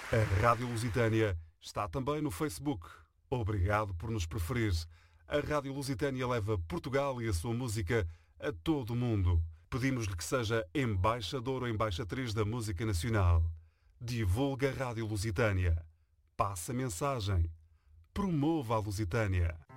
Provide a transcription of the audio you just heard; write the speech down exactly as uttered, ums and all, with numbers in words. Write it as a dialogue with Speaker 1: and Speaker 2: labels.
Speaker 1: A Rádio Lusitânia está também no Facebook. Obrigado por nos preferir. A Rádio Lusitânia leva Portugal e a sua música a todo o mundo. Pedimos-lhe que seja embaixador ou embaixatriz da música nacional. Divulga a Rádio Lusitânia. Passa a mensagem. Promova a Lusitânia.